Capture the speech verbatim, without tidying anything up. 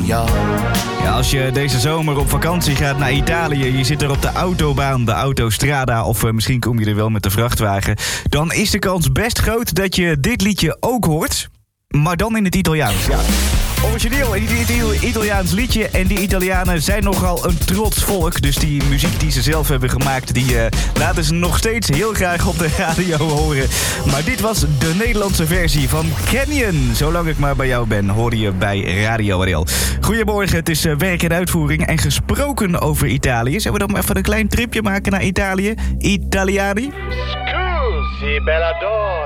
Ja. Ja, als je deze zomer op vakantie gaat naar Italië, je zit er op de autobaan, de autostrada, of uh, misschien kom je er wel met de vrachtwagen, dan is de kans best groot dat je dit liedje ook hoort, maar dan in het Italiaans. Ja. Origineel een Italiaans liedje en die Italianen zijn nogal een trots volk. Dus die muziek die ze zelf hebben gemaakt, die uh, laten ze nog steeds heel graag op de radio horen. Maar dit was de Nederlandse versie van Canyon. Zolang ik maar bij jou ben, hoor je bij Radio R L. Goedemorgen, het is uh, werk en uitvoering en gesproken over Italië. Zullen we dan maar even een klein tripje maken naar Italië? Italiani? Scusi, bella donna.